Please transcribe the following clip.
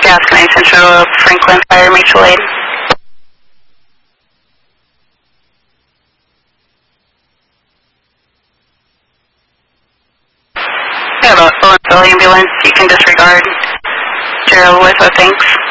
Gasconade Central Franklin Fire Mutual Aid. We have a full ambulance. You can disregard. Gerald with thanks.